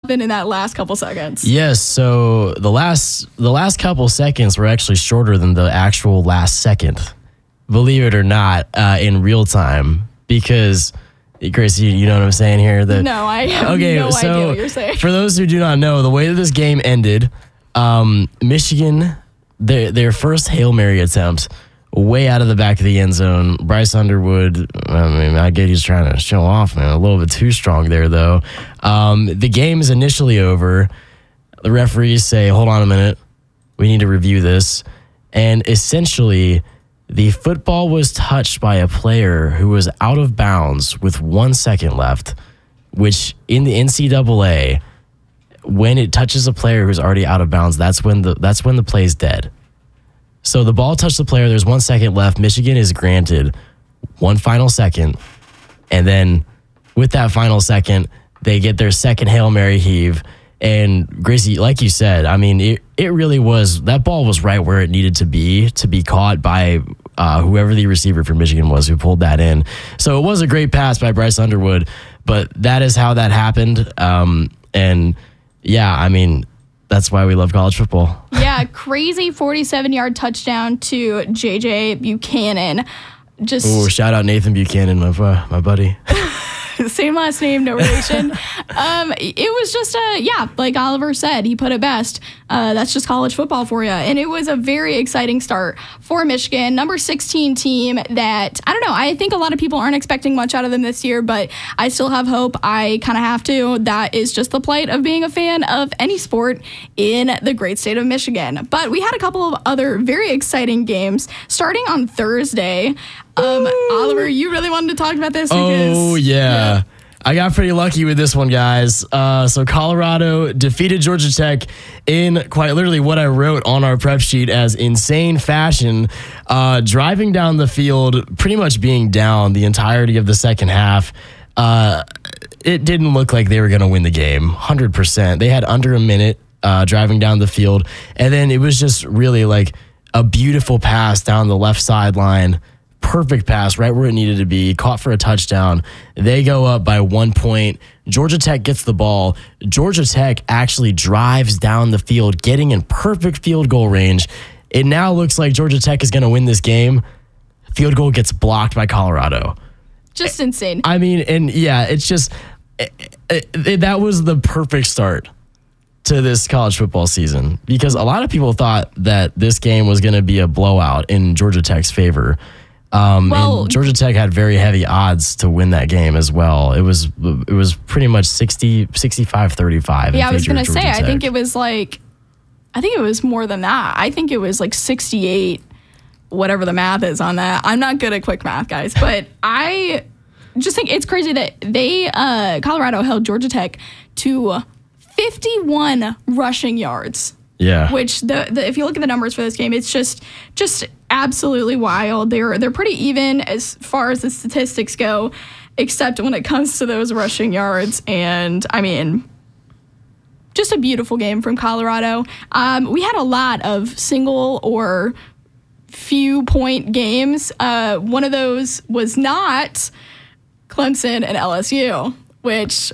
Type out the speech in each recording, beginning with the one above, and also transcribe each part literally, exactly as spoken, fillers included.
happened in that last couple seconds? Yes, so the last the last couple seconds were actually shorter than the actual last second, believe it or not, uh, in real time. Because, Grace, you, you know what I'm saying here? The, no, I have okay, no so idea what you're saying. For those who do not know, the way that this game ended, um, Michigan, their their first Hail Mary attempt, way out of the back of the end zone. Bryce Underwood, I mean, I get he's trying to show off, man. A little bit too strong there, though. Um, the game is initially over. The referees say, hold on a minute. We need to review this. And essentially, the football was touched by a player who was out of bounds with one second left, which in the N C double A, when it touches a player who's already out of bounds, that's when the that's when the play's dead. So the ball touched the player. There's one second left. Michigan is granted one final second. And then with that final second, they get their second Hail Mary heave. And Gracie, like you said, I mean, it, it really was, that ball was right where it needed to be to be caught by uh, whoever the receiver for Michigan was who pulled that in. So it was a great pass by Bryce Underwood, but that is how that happened. Um, and yeah, I mean, that's why we love college football. Yeah, crazy forty-seven-yard touchdown to J J Buchanan. Just oh, shout out Nathan Buchanan, my uh, my buddy. Same last name, no relation. um, it was just a, yeah, like Oliver said, he put it best. Uh, that's just college football for you. And it was a very exciting start for Michigan, number sixteen team that, I don't know, I think a lot of people aren't expecting much out of them this year, but I still have hope. I kind of have to. That is just the plight of being a fan of any sport in the great state of Michigan. But we had a couple of other very exciting games starting on Thursday. Um, Oliver, you really wanted to talk about this? Because, oh, yeah. yeah. I got pretty lucky with this one, guys. Uh, so Colorado defeated Georgia Tech in quite literally what I wrote on our prep sheet as insane fashion, uh, driving down the field, pretty much being down the entirety of the second half. Uh, it didn't look like they were going to win the game, one hundred percent. They had under a minute uh, driving down the field, and then it was just really like a beautiful pass down the left sideline. Perfect pass right where it needed to be, caught for a touchdown. They go up by one point. Georgia Tech gets the ball. Georgia Tech actually drives down the field, getting in perfect field goal range. It now looks like Georgia Tech is going to win this game. Field goal gets blocked by Colorado. Just insane. I mean, and yeah, it's just, it, it, it, that was the perfect start to this college football season because a lot of people thought that this game was going to be a blowout in Georgia Tech's favor. Um, well, and Georgia Tech had very heavy odds to win that game as well. It was it was pretty much sixty, sixty-five thirty-five. Yeah, I was going to say, Tech. I think it was like, I think it was more than that. I think it was like sixty-eight, whatever the math is on that. I'm not good at quick math, guys, but I just think it's crazy that they, uh, Colorado held Georgia Tech to fifty-one rushing yards. Yeah. Which the, the if you look at the numbers for this game, it's just just absolutely wild. They're they're pretty even as far as the statistics go, except when it comes to those rushing yards. And I mean, just a beautiful game from Colorado. Um, we had a lot of single or few point games. Uh, one of those was not Clemson and L S U, which.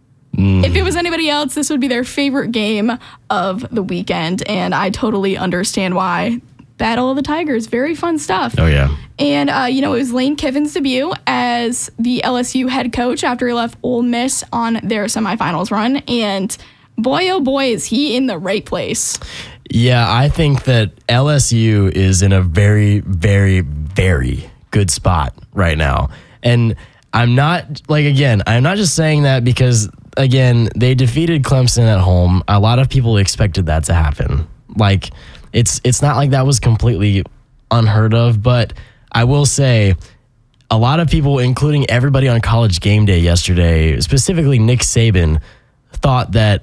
If it was anybody else, this would be their favorite game of the weekend, and I totally understand why. Battle of the Tigers, very fun stuff. Oh, yeah. And, uh, you know, it was Lane Kiffin's debut as the L S U head coach after he left Ole Miss on their semifinals run, and boy, oh boy, is he in the right place. Yeah, I think that L S U is in a very, very, very good spot right now. And I'm not, like, again, I'm not just saying that because... Again, they defeated Clemson at home. A lot of people expected that to happen. Like, it's it's not like that was completely unheard of, but I will say a lot of people, including everybody on College Game Day yesterday, specifically Nick Saban, thought that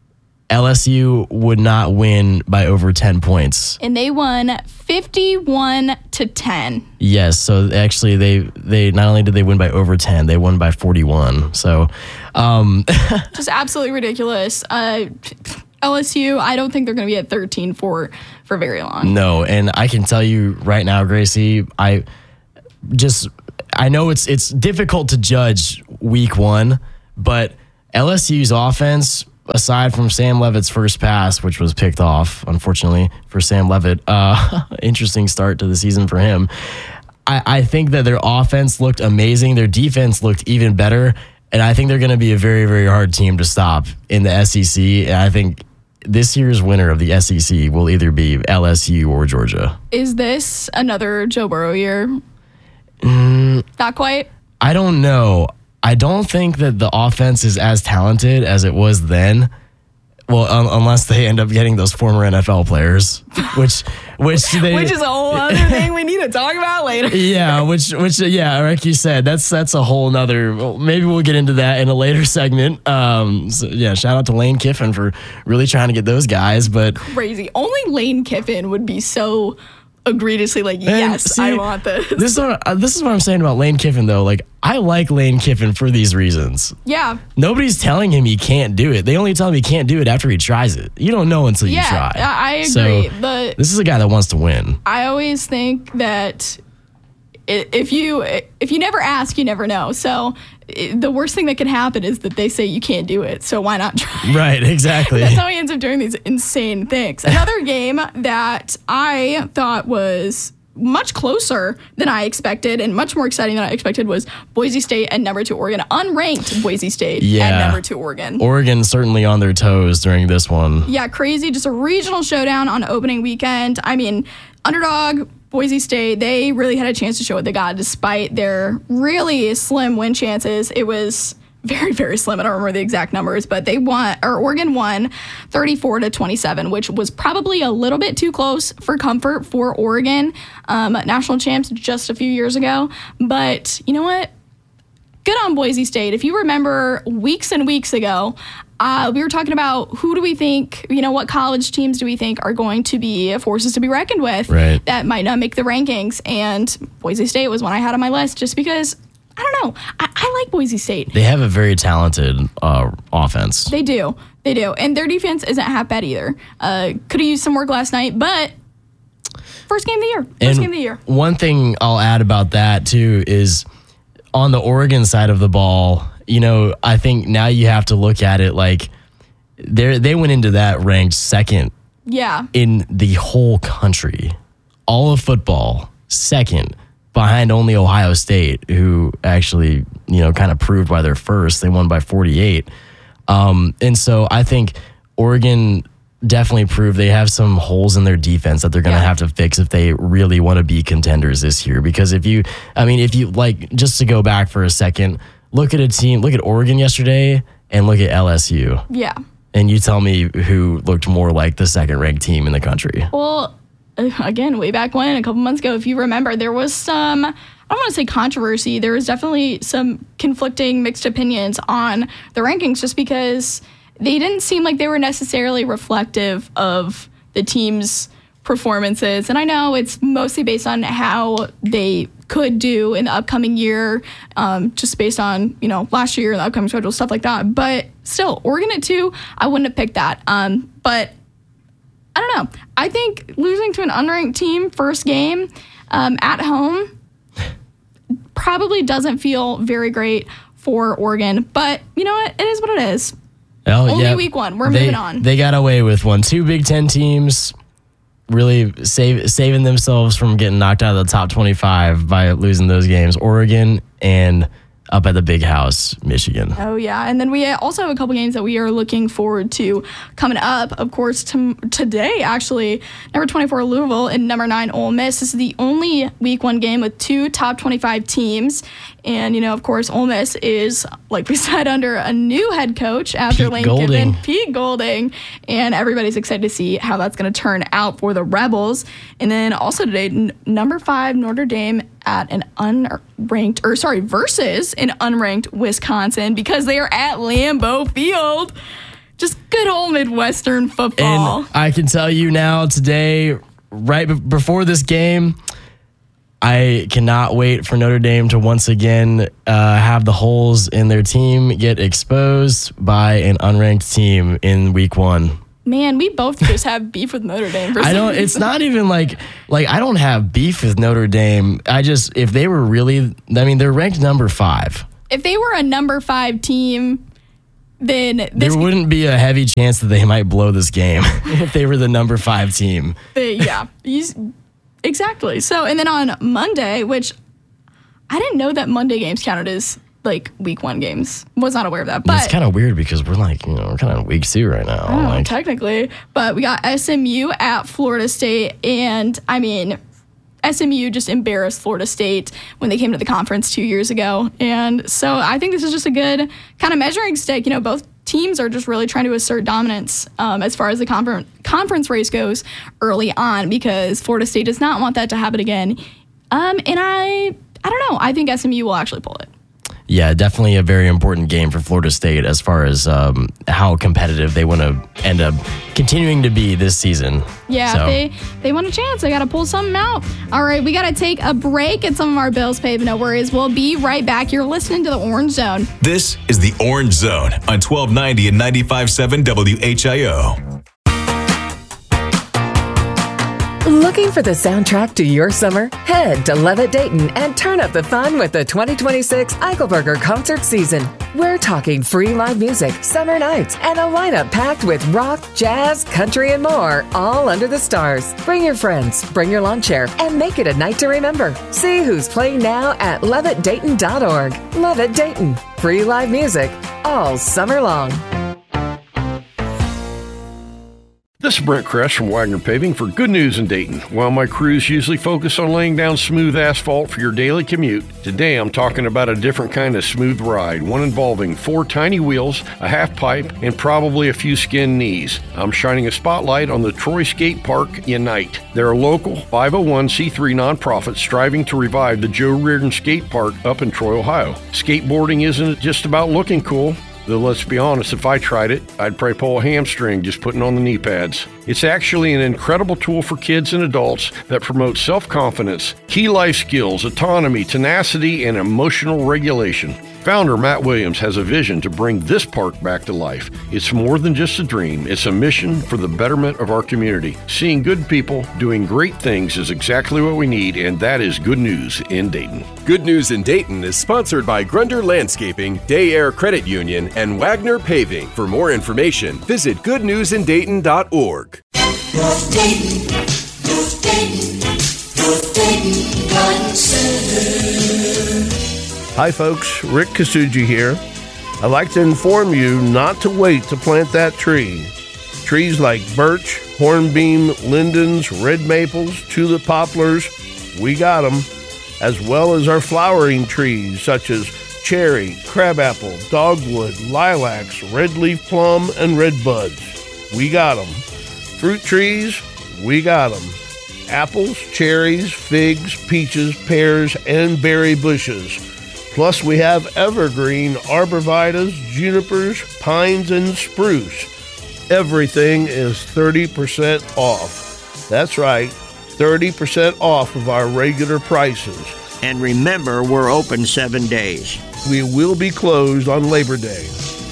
L S U would not win by over ten points. And they won fifty-one to ten. Yes, so actually they they not only did they win by over ten, they won by forty-one. So um just absolutely ridiculous. Uh L S U, I don't think they're going to be at thirteen for for very long. No, and I can tell you right now, Gracie, I just I know it's it's difficult to judge week one, but L S U's offense aside from Sam Levitt's first pass, which was picked off, unfortunately, for Sam Levitt, uh, interesting start to the season for him. I, I think that their offense looked amazing. Their defense looked even better. And I think they're going to be a very, very hard team to stop in the S E C. And I think this year's winner of the S E C will either be L S U or Georgia. Is this another Joe Burrow year? Mm, Not quite. I don't know. I don't think that the offense is as talented as it was then. Well, um, unless they end up getting those former N F L players, which which they, which is a whole other thing we need to talk about later. Yeah, which which yeah, like you said, that's that's a whole nother. Well, maybe we'll get into that in a later segment. Um, so yeah, shout out to Lane Kiffin for really trying to get those guys. But crazy, only Lane Kiffin would be so egregiously like, yes, see, I want this. This is what, uh, this is what I'm saying about Lane Kiffin, though. Like, I like Lane Kiffin for these reasons. Yeah. Nobody's telling him he can't do it. They only tell him he can't do it after he tries it. You don't know until yeah, you try. Yeah, I agree. So, but this is a guy that wants to win. I always think that if you if you never ask, you never know. So it, the worst thing that could happen is that they say you can't do it. So why not try? Right, exactly. That's how he ends up doing these insane things. Another game that I thought was much closer than I expected and much more exciting than I expected was Boise State and number two Oregon. Unranked Boise State yeah. and number two Oregon. Oregon certainly on their toes during this one. Yeah, crazy. Just a regional showdown on opening weekend. I mean, underdog Boise State, they really had a chance to show what they got despite their really slim win chances. It was very, very slim. I don't remember the exact numbers, but they won, or Oregon won thirty-four to twenty-seven, which was probably a little bit too close for comfort for Oregon, um, national champs just a few years ago. But you know what? Good on Boise State. If you remember weeks and weeks ago, uh, we were talking about who do we think, you know, what college teams do we think are going to be forces to be reckoned with right. that might not make the rankings. And Boise State was one I had on my list just because, I don't know, I, I like Boise State. They have a very talented uh, offense. They do. They do. And their defense isn't half bad either. Uh, could have used some work last night, but first game of the year. First and game of the year. One thing I'll add about that, too, is on the Oregon side of the ball, you know, I think now you have to look at it like they they went into that ranked second yeah. in the whole country. All of football, second, behind only Ohio State, who actually, you know, kind of proved why they're first. They won by forty-eight. Um, and so I think Oregon definitely proved they have some holes in their defense that they're going to Yeah. have to fix if they really want to be contenders this year. Because if you, I mean, if you like, just to go back for a second, look at a team, look at Oregon yesterday and look at L S U. Yeah. And you tell me who looked more like the second ranked team in the country. Well, uh, again, way back when, a couple months ago, if you remember, there was some, I don't want to say controversy, there was definitely some conflicting mixed opinions on the rankings just because they didn't seem like they were necessarily reflective of the team's performances. And I know it's mostly based on how they could do in the upcoming year, um, just based on, you know, last year, the upcoming schedule, stuff like that. But still, Oregon at two, I wouldn't have picked that. Um, but I don't know. I think losing to an unranked team first game um, at home probably doesn't feel very great for Oregon. But you know what? It is what it is. Oh, Only yeah. week one. We're they, moving on. They got away with one. Two Big Ten teams really save, saving themselves from getting knocked out of the top twenty-five by losing those games. Oregon and up at the Big House, Michigan. Oh, yeah. And then we also have a couple games that we are looking forward to coming up. Of course, to, today, actually, number twenty-four, Louisville, and number nine, Ole Miss. This is the only week one game with two top twenty-five teams. And, you know, of course, Ole Miss is, like we said, under a new head coach after Pete Lane Golding. Kiffin, Pete Golding. And everybody's excited to see how that's going to turn out for the Rebels. And then also today, n- number five, Notre Dame at an unranked, or sorry, versus an unranked Wisconsin because they are at Lambeau Field. Just good old Midwestern football. And I can tell you now today, right be- before this game, I cannot wait for Notre Dame to once again uh, have the holes in their team get exposed by an unranked team in week one. Man, we both just have beef with Notre Dame. For I some don't. It's reason. not even like like I don't have beef with Notre Dame. I just if they were really, I mean, they're ranked number five. If they were a number five team, then this there wouldn't be a heavy chance that they might blow this game if they were the number five team. They, yeah, exactly. So, and then on Monday, which I didn't know that Monday games counted as like week one games. Was not aware of that. But it's kind of weird because we're like, you know, we're kind of week two right now. I know, like, technically. But we got S M U at Florida State. And I mean, S M U just embarrassed Florida State when they came to the conference two years ago. And so I think this is just a good kind of measuring stick. You know, both teams are just really trying to assert dominance um, as far as the confer- conference race goes early on, because Florida State does not want that to happen again. Um, and I, I don't know. I think S M U will actually pull it. Yeah, definitely a very important game for Florida State as far as um, how competitive they want to end up continuing to be this season. Yeah, so. they they want a chance. They got to pull something out. All right, we got to take a break, get some of our bills paid, but no worries. We'll be right back. You're listening to the Orange Zone. This is the Orange Zone on twelve ninety and ninety-five point seven W H I O. Looking for the soundtrack to your summer? Head to Levitt Dayton and turn up the fun with the twenty twenty-six Eichelberger concert season. We're talking free live music, summer nights, and a lineup packed with rock, jazz, country, and more, all under the stars. Bring your friends, bring your lawn chair, and make it a night to remember. See who's playing now at levitt dayton dot org. Levitt Dayton. Free live music all summer long. This is Brent Kress from Wagner Paving for Good News in Dayton. While my crews usually focus on laying down smooth asphalt for your daily commute, today I'm talking about a different kind of smooth ride, one involving four tiny wheels, a half pipe, and probably a few skinned knees. I'm shining a spotlight on the Troy Skate Park Unite. They're a local five oh one c three nonprofit striving to revive the Joe Reardon Skate Park up in Troy, Ohio. Skateboarding isn't just about looking cool. Though let's be honest, if I tried it, I'd probably pull a hamstring just putting on the knee pads. It's actually an incredible tool for kids and adults that promotes self-confidence, key life skills, autonomy, tenacity, and emotional regulation. Founder Matt Williams has a vision to bring this park back to life. It's more than just a dream. It's a mission for the betterment of our community. Seeing good people doing great things is exactly what we need, and that is Good News in Dayton. Good News in Dayton is sponsored by Grunder Landscaping, Day Air Credit Union, and Wagner Paving. For more information, visit good news in dayton dot org. North Dayton, North Dayton, North Dayton Garden Center. Hi folks, Rick Kasuji here. I'd like to inform you not to wait to plant that tree. Trees like birch, hornbeam, lindens, red maples, tulip poplars, we got them, as well as our flowering trees such as cherry, crabapple, dogwood, lilacs, red leaf plum, and red buds. We got them. Fruit trees, we got them. Apples, cherries, figs, peaches, pears, and berry bushes. Plus, we have evergreen arborvitaes, junipers, pines, and spruce. Everything is thirty percent off. That's right, thirty percent off of our regular prices. And remember, we're open seven days. We will be closed on Labor Day.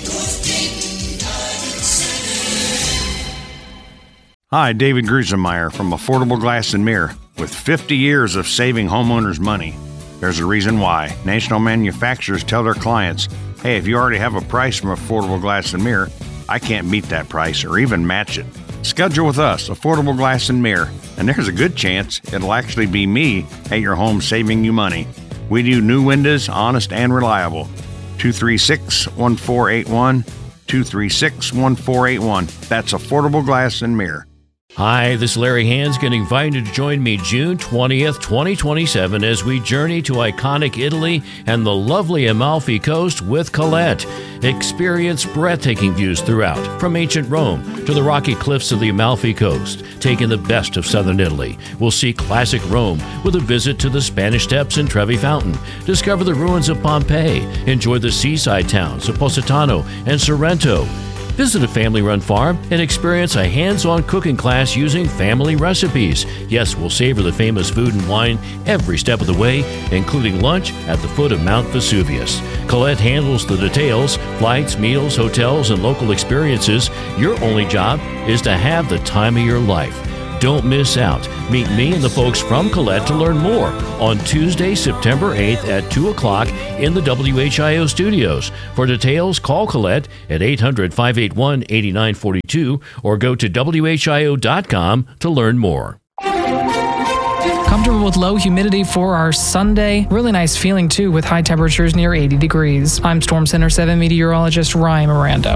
Hi, David Grusenmeyer from Affordable Glass and Mirror. With fifty years of saving homeowners money, there's a reason why. National manufacturers tell their clients, hey, if you already have a price from Affordable Glass and Mirror, I can't beat that price or even match it. Schedule with us, Affordable Glass and Mirror, and there's a good chance it'll actually be me at your home saving you money. We do new windows, honest and reliable. two three six, one four eight one, two three six, one four eight one. That's Affordable Glass and Mirror. Hi, this is Larry Hanskin, invited to join me June twentieth, twenty twenty-seven as we journey to iconic Italy and the lovely Amalfi Coast with Colette. Experience breathtaking views throughout, from ancient Rome to the rocky cliffs of the Amalfi Coast. Taking the best of southern Italy, we'll see classic Rome with a visit to the Spanish Steps and Trevi Fountain. Discover the ruins of Pompeii. Enjoy the seaside towns of Positano and Sorrento. Visit a family-run farm and experience a hands-on cooking class using family recipes. Yes, we'll savor the famous food and wine every step of the way, including lunch at the foot of Mount Vesuvius. Colette handles the details, flights, meals, hotels, and local experiences. Your only job is to have the time of your life. Don't miss out. Meet me and the folks from Colette to learn more on Tuesday, September eighth at two o'clock in the W H I O studios. For details, call Colette at eight hundred, five eight one, eight nine four two or go to W H I O dot com to learn more. Comfortable with low humidity for our Sunday. Really nice feeling, too, with high temperatures near eighty degrees. I'm Storm Center seven meteorologist Ryan Mirando.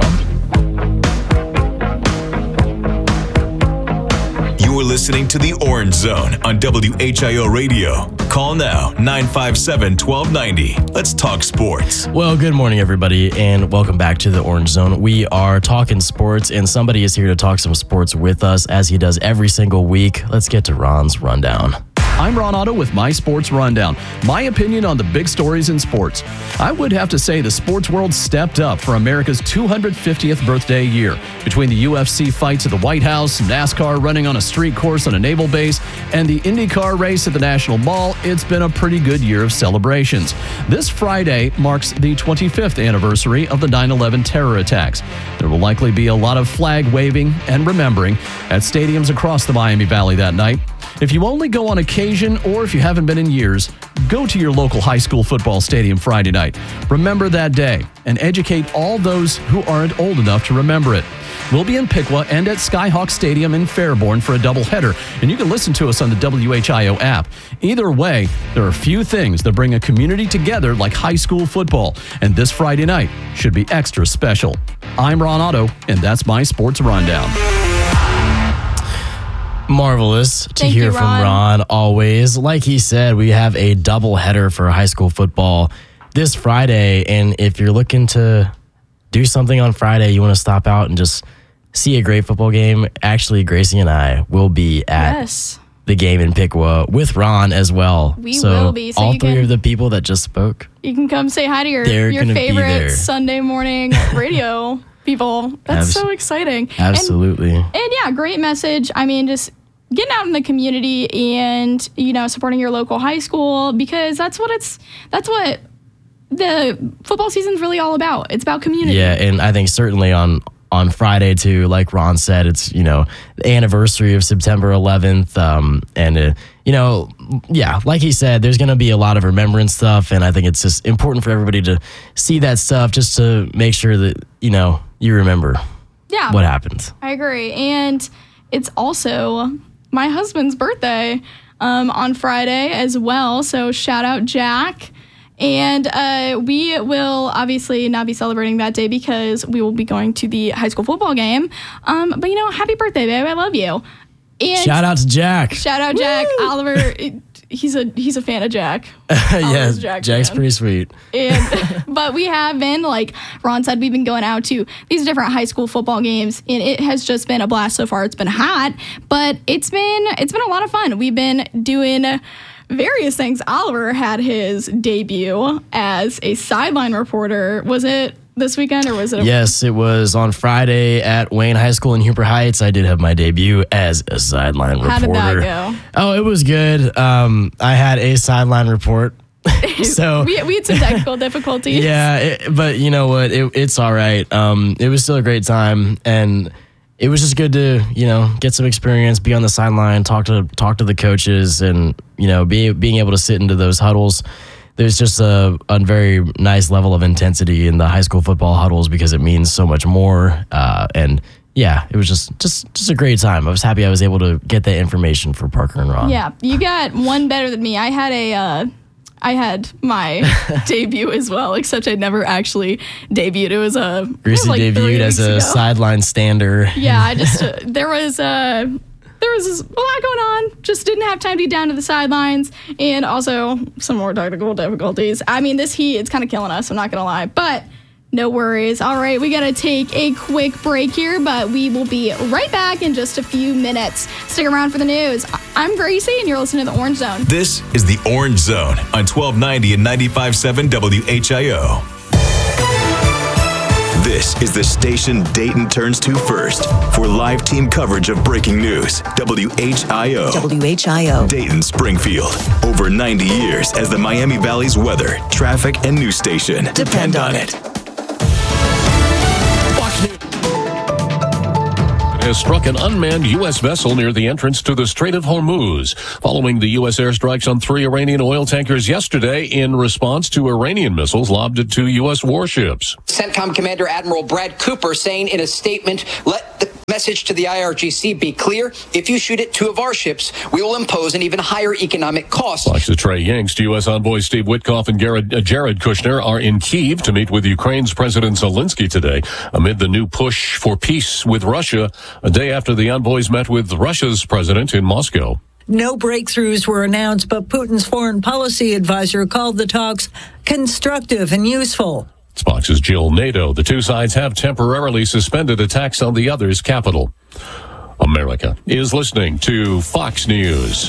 You are listening to The Orange Zone on W H I O Radio. Call now, nine five seven, one two nine zero. Let's talk sports. Well, good morning, everybody, and welcome back to The Orange Zone. We are talking sports, and somebody is here to talk some sports with us, as he does every single week. Let's get to Ron's rundown. I'm Ron Otto with My Sports Rundown. My opinion on the big stories in sports. I would have to say the sports world stepped up for America's two hundred fiftieth birthday year. Between the U F C fights at the White House, NASCAR running on a street course on a naval base, and the IndyCar race at the National Mall, it's been a pretty good year of celebrations. This Friday marks the twenty-fifth anniversary of the nine eleven terror attacks. There will likely be a lot of flag waving and remembering at stadiums across the Miami Valley that night. If you only go on occasion, or if you haven't been in years, go to your local high school football stadium Friday night. Remember that day and educate all those who aren't old enough to remember it. We'll be in Piqua and at Skyhawk Stadium in Fairborn for a doubleheader, and you can listen to us on the W H I O app. Either way, there are few things that bring a community together like high school football, and this Friday night should be extra special. I'm Ron Otto, and that's My Sports Rundown. Marvelous to Thank hear you, from Ron. Ron always. Like he said, we have a double header for high school football this Friday. And if you're looking to do something on Friday, you want to stop out and just see a great football game, actually, Gracie and I will be at Yes. the game in Piqua with Ron as well. We so will be, so all you three can- of the people that just spoke. You can come say hi to your, They're your gonna be favorite there. Sunday morning radio people. That's Abs- so exciting. Absolutely. And, and yeah, great message. I mean, just getting out in the community and, you know, supporting your local high school, because that's what it's, that's what the football season's really all about. It's about community. Yeah, and I think certainly on on Friday too, like Ron said, it's, you know, the anniversary of September eleventh, um, and uh, you know, yeah, like he said, there's going to be a lot of remembrance stuff, and I think it's just important for everybody to see that stuff just to make sure that, you know, you remember Yeah. what happened. I agree. And it's also my husband's birthday um, on Friday as well. So shout out Jack. And uh, we will obviously not be celebrating that day because we will be going to the high school football game. Um, but, you know, happy birthday, babe. I love you. And Shout out to Jack. Shout out Jack. Oliver, it, he's a he's a fan of Jack. yeah, Oliver's Jack Jack's fan. pretty sweet. And, but we have been, like Ron said, we've been going out to these different high school football games, and it has just been a blast so far. It's been hot, but it's been it's been a lot of fun. We've been doing various things. Oliver had his debut as a sideline reporter. Was it this weekend or was it? A- Yes, it was on Friday at Wayne High School in Huber Heights. I did have my debut as a sideline reporter. How did that go? Oh, it was good. Um, I had a sideline report. so we, we had some technical difficulties. Yeah, it, but you know what? It, it's all right. Um, it was still a great time, and it was just good to, you know, get some experience, be on the sideline, talk to talk to the coaches, and, you know, be being able to sit into those huddles. There's just a, a very nice level of intensity in the high school football huddles because it means so much more. Uh, and yeah, it was just, just just a great time. I was happy I was able to get that information for Parker and Ron. Yeah, you got one better than me. I had a, uh, I had my debut as well, except I never actually debuted. It was a Greasy like debuted as a sideline stander. Yeah, I just uh, there was uh, there was a lot going on. Just didn't have time to get down to the sidelines, and also some more technical difficulties. I mean, this heat, it's kind of killing us. I'm not gonna lie, but no worries. All right, we gotta take a quick break here, but we will be right back in just a few minutes. Stick around for the news. I'm Gracie, and you're listening to The Orange Zone. This is the Orange Zone on twelve ninety and ninety-five point seven W H I O. This is the station Dayton turns to first for live team coverage of breaking news. W H I O. W H I O. Dayton, Springfield. Over ninety years as the Miami Valley's weather, traffic, and news station. Depend on it. has struck an unmanned U S vessel near the entrance to the Strait of Hormuz, following the U S airstrikes on three Iranian oil tankers yesterday in response to Iranian missiles lobbed at two U S warships. CENTCOM Commander Admiral Brad Cooper saying in a statement, let the message to the I R G C be clear. If you shoot at two of our ships, we will impose an even higher economic cost. Fox's Trey Yingst, U S envoys Steve Witkoff and Jared, uh, Jared Kushner are in Kyiv to meet with Ukraine's President Zelensky today amid the new push for peace with Russia, a day after the envoys met with Russia's president in Moscow. No breakthroughs were announced, but Putin's foreign policy advisor called the talks constructive and useful. Fox's Jill Nato. The two sides have temporarily suspended attacks on the other's capital. America is listening to Fox News.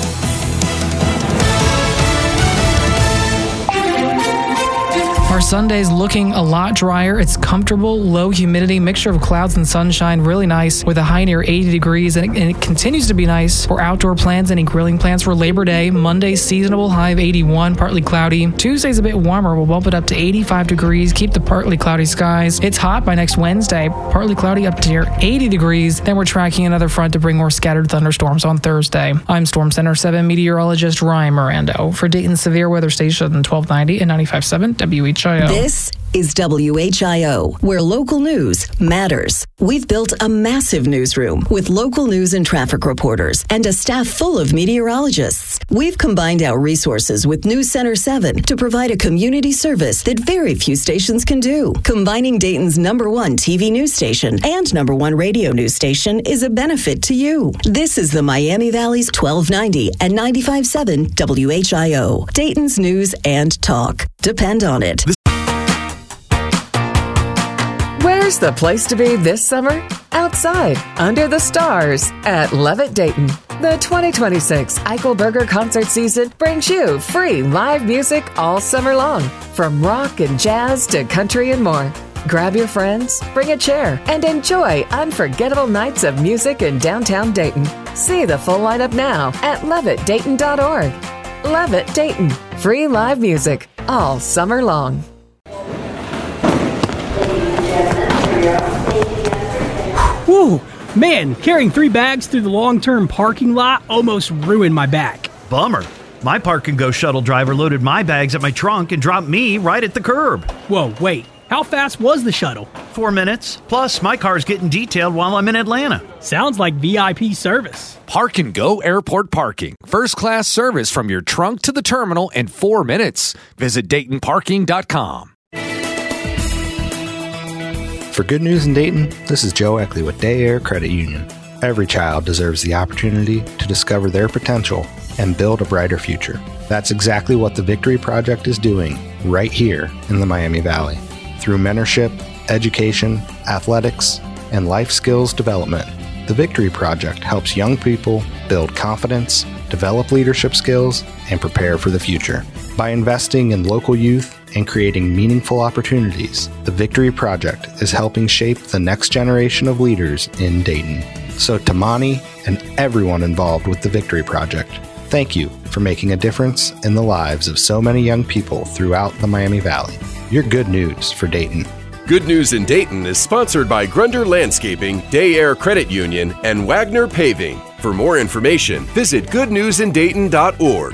Our Sunday's looking a lot drier. It's comfortable, low humidity, mixture of clouds and sunshine, really nice with a high near eighty degrees, and it, and it continues to be nice for outdoor plans, any grilling plans for Labor Day. Monday's seasonable, high of eighty-one, partly cloudy. Tuesday's a bit warmer. We'll bump it up to eighty-five degrees, keep the partly cloudy skies. It's hot by next Wednesday, partly cloudy up to near eighty degrees. Then we're tracking another front to bring more scattered thunderstorms on Thursday. I'm Storm Center seven meteorologist Ryan Mirando for Dayton's Severe Weather Station twelve ninety and ninety-five point seven W H I O. This is W H I O, where local news matters. We've built a massive newsroom with local news and traffic reporters and a staff full of meteorologists. We've combined our resources with News Center seven to provide a community service that very few stations can do. Combining Dayton's number one T V news station and number one radio news station is a benefit to you. This is the Miami Valley's twelve ninety and ninety-five point seven W H I O, Dayton's news and talk. Depend on it. Where's the place to be this summer? Outside, under the stars, at Levitt Dayton. The twenty twenty-six Eichelberger concert season brings you free live music all summer long, from rock and jazz to country and more. Grab your friends, bring a chair, and enjoy unforgettable nights of music in downtown Dayton. See the full lineup now at levitt dayton dot org. Levitt Dayton, free live music all summer long. Whew, man, carrying three bags through the long-term parking lot almost ruined my back. Bummer. My Park and Go shuttle driver loaded my bags at my trunk and dropped me right at the curb. Whoa, wait. How fast was the shuttle? Four minutes. Plus, my car's getting detailed while I'm in Atlanta. Sounds like V I P service. Park and Go Airport Parking. First class service from your trunk to the terminal in four minutes. Visit Dayton Parking dot com. For Good News in Dayton, this is Joe Eckley with Day Air Credit Union. Every child deserves the opportunity to discover their potential and build a brighter future. That's exactly what the Victory Project is doing right here in the Miami Valley. Through mentorship, education, athletics, and life skills development, the Victory Project helps young people build confidence, develop leadership skills, and prepare for the future. By investing in local youth and creating meaningful opportunities, the Victory Project is helping shape the next generation of leaders in Dayton. So to Monty and everyone involved with the Victory Project, thank you for making a difference in the lives of so many young people throughout the Miami Valley. You're good news for Dayton. Good News in Dayton is sponsored by Grunder Landscaping, Day Air Credit Union, and Wagner Paving. For more information, visit good news in dayton dot org.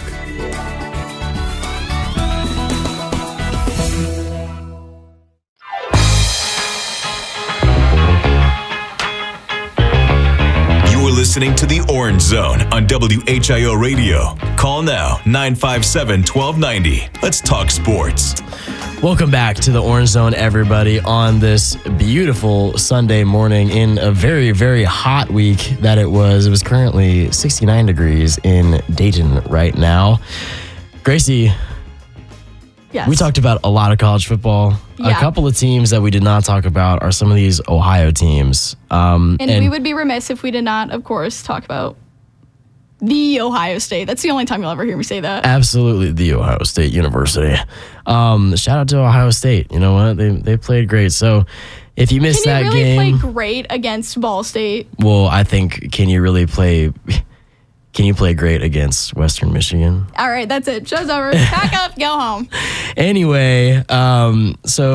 Listening to the Orange Zone on W H I O Radio. Call now nine five seven, one two nine zero. Let's talk sports. Welcome back to the Orange Zone, everybody, on this beautiful Sunday morning in a very, very hot week that it was. It was currently sixty-nine degrees in Dayton right now. Gracie, yes. We talked about a lot of college football. Yeah. A couple of teams that we did not talk about are some of these Ohio teams. Um, and, and we would be remiss if we did not, of course, talk about the Ohio State. That's the only time you'll ever hear me say that. Absolutely, the Ohio State University. Um, shout out to Ohio State. You know what? They they played great. So if you missed that game. Can you really game, play great against Ball State? Well, I think, can you really play... Can you play great against Western Michigan? All right, that's it. Show's over. Pack up, go home. Anyway, um, so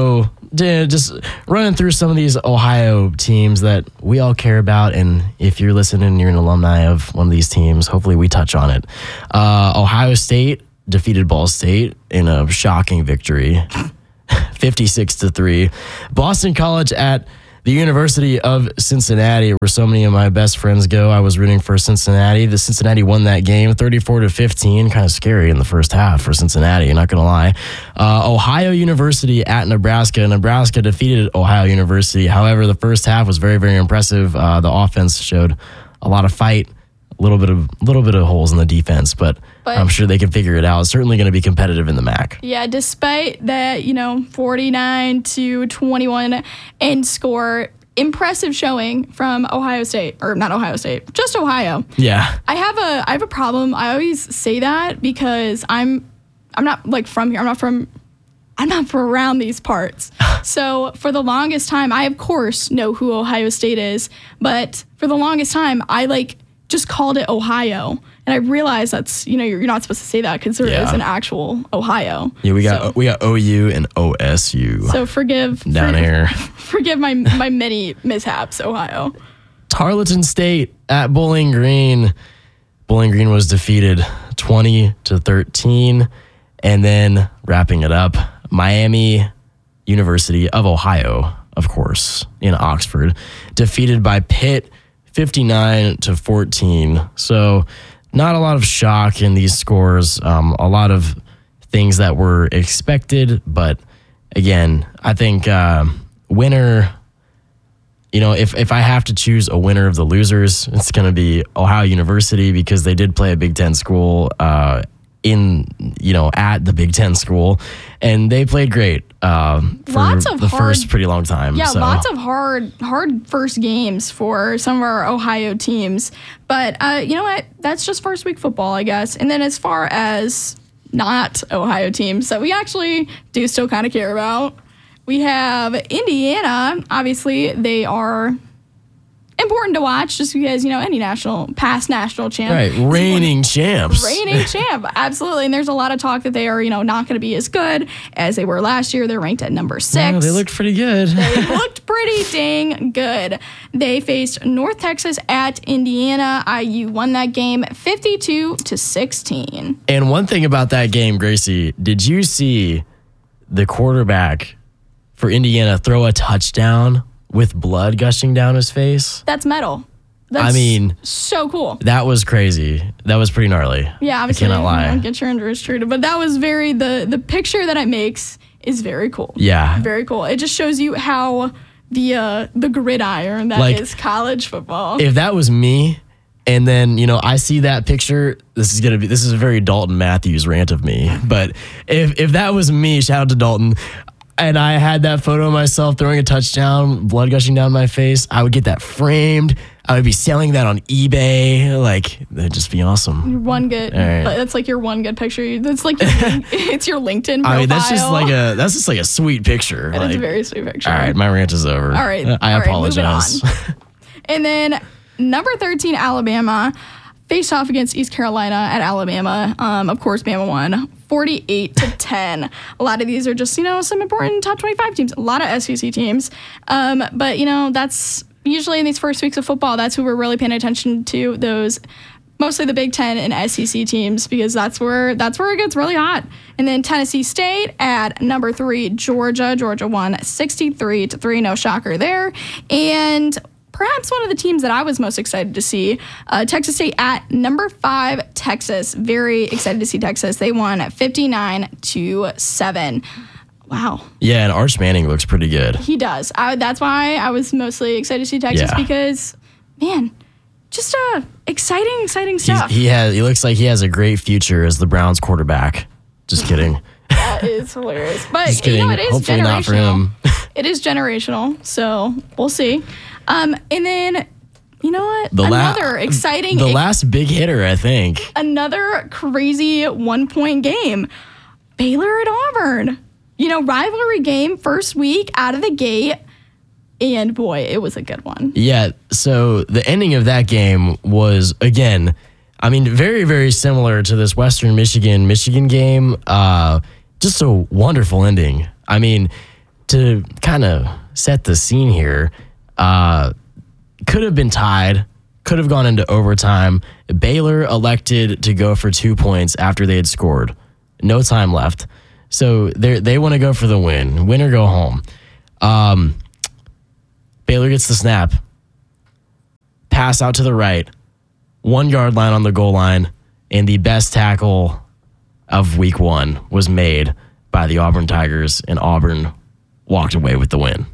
d- just running through some of these Ohio teams that we all care about. And if you're listening, you're an alumni of one of these teams, hopefully we touch on it. Uh, Ohio State defeated Ball State in a shocking victory, fifty-six to three. Boston College at the University of Cincinnati, where so many of my best friends go. I was rooting for Cincinnati. The Cincinnati won that game thirty-four to fifteen. Kind of scary in the first half for Cincinnati, not going to lie. Uh, Ohio University at Nebraska. Nebraska defeated Ohio University. However, the first half was very, very impressive. Uh, the offense showed a lot of fight, a little bit of little bit of holes in the defense, but, But- I'm sure they can figure it out. It's certainly going to be competitive in the M A C. Yeah, despite that, you know, forty-nine to twenty-one end score, impressive showing from Ohio State, or not Ohio State, just Ohio. Yeah. I have a I have a problem. I always say that because I'm I'm not like from here. I'm not from I'm not from around these parts. So for the longest time, I of course know who Ohio State is, but for the longest time, I like just called it Ohio. And I realized that's, you know, you're, you're not supposed to say that because there is Yeah. an actual Ohio. Yeah, we got we got O U and O S U So forgive down for- here. Forgive my my many mishaps, Ohio. Tarleton State at Bowling Green. Bowling Green was defeated twenty to thirteen. And then wrapping it up, Miami University of Ohio, of course, in Oxford, defeated by Pitt fifty-nine to fourteen. So not a lot of shock in these scores. Um, a lot of things that were expected. But again, I think uh, winner... You know, if, if I have to choose a winner of the losers, it's going to be Ohio University because they did play a Big Ten school uh, in, you know, at the Big Ten school. And they played great uh, for Lots of the hard- first pretty long time. Yeah, so. lots of hard, hard first games for some of our Ohio teams. But uh, you know what? That's just first week football, I guess. And then as far as not Ohio teams that we actually do still kind of care about, we have Indiana. Obviously, they are important to watch just because, you know, any national, past national champ. Right, reigning champs. Reigning champ, absolutely. And there's a lot of talk that they are, you know, not going to be as good as they were last year. They're ranked at number six. Oh, they looked pretty good. They looked pretty dang good. They faced North Texas at Indiana. I U won that game fifty-two to sixteen. And one thing about that game, Gracie, did you see the quarterback for Indiana throw a touchdown with blood gushing down his face? That's metal. That's I mean, so cool. that was crazy. That was pretty gnarly. Yeah, obviously, I cannot you lie. know, get your injuries treated. But that was very, the, the picture that it makes is very cool. Yeah. Very cool. It just shows you how the uh, the gridiron that is Like, college football. If that was me, and then, you know, I see that picture, this is going to be, this is a very Dalton Matthews rant of me. But if, if that was me, shout out to Dalton, and I had that photo of myself throwing a touchdown, blood gushing down my face, I would get that framed. I would be selling that on eBay. Like, that'd just be awesome. Your one good, All right. that's like your one good picture. That's like your, it's your LinkedIn profile. I mean, that's just like a that's just like a sweet picture. It like, is a very sweet picture. All right, my rant is over. All right, I all right, apologize. moving on. And then number thirteen, Alabama, faced off against East Carolina at Alabama. Um, of course, Bama won forty-eight to ten. A lot of these are just, you know, some important top twenty-five teams. A lot of S E C teams. Um, but, you know, that's usually in these first weeks of football, that's who we're really paying attention to, those mostly the Big Ten and S E C teams, because that's where that's where it gets really hot. And then Tennessee State at number three, Georgia. Georgia won sixty-three to three. No shocker there. And perhaps one of the teams that I was most excited to see, uh, Texas State at number five, Texas. Very excited to see Texas. They won fifty-nine to seven. Wow. Yeah, and Arch Manning looks pretty good. He does. I, that's why I was mostly excited to see Texas, Yeah. because, man, just uh, exciting, exciting He's, stuff. he has. He looks like he has a great future as the Browns quarterback. Just kidding. That is hilarious. But Just you kidding. know, it is Hopefully generational. not for him. It is generational, so we'll see. Um, and then, you know what? The la- Another exciting, The last big hitter, I think. another crazy one-point game. Baylor at Auburn. You know, rivalry game, first week out of the gate. And boy, it was a good one. Yeah. So the ending of that game was, again, I mean, very, very similar to this Western Michigan Michigan game. Uh, just a wonderful ending. I mean, to kind of set the scene here, uh, could have been tied, could have gone into overtime. Baylor elected to go for two points after they had scored. No time left. So they they want to go for the win. Win or go home. Um, Baylor gets the snap. Pass out to the right. One yard line on the goal line. And the best tackle of week one was made by the Auburn Tigers. And Auburn walked away with the win.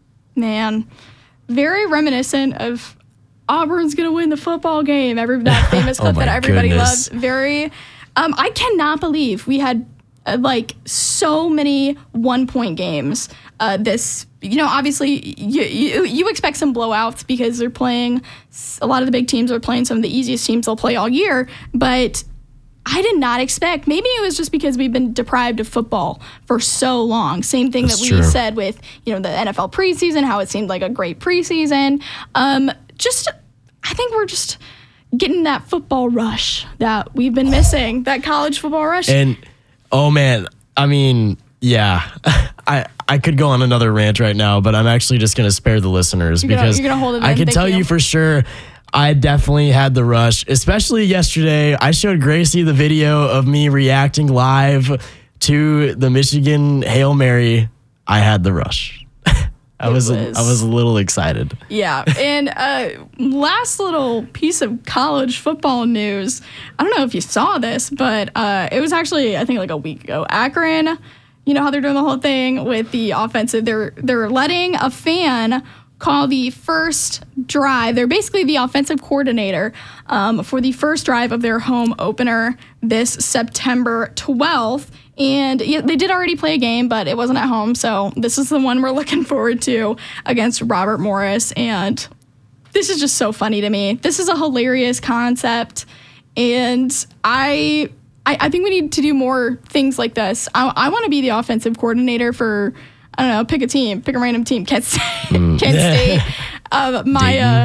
Man, very reminiscent of Auburn's going to win the football game. Every, that famous clip oh that everybody goodness. loves. Very, um, I cannot believe we had uh, like so many one-point games. Uh, this, you know, obviously you, you you expect some blowouts because they're playing, a lot of the big teams are playing some of the easiest teams they'll play all year, but I did not expect, maybe it was just because we've been deprived of football for so long. Same thing That's that we true. said with, you know, the N F L preseason, how it seemed like a great preseason. Um, just, I think we're just getting that football rush that we've been missing, that college football rush. And, oh man, I mean, yeah, I I could go on another rant right now, but I'm actually just going to spare the listeners You're gonna- because you're gonna hold it I in. can Thank tell you. you. for sure I definitely had the rush, especially yesterday. I showed Gracie the video of me reacting live to the Michigan Hail Mary. I had the rush. I was, was- I was a little excited. Yeah, and uh, last little piece of college football news. I don't know if you saw this, but uh, it was actually, I think, like a week ago. Akron, you know how they're doing the whole thing with the offensive. They're they're letting a fan call the first drive. They're basically the offensive coordinator um, for the first drive of their home opener this September twelfth. And yeah, they did already play a game, but it wasn't at home. So this is the one we're looking forward to against Robert Morris. And this is just so funny to me. This is a hilarious concept. And I I, I think we need to do more things like this. I, I want to be the offensive coordinator for, I don't know, pick a team, pick a random team. Kent State. Mm. Kent State. Uh, my uh,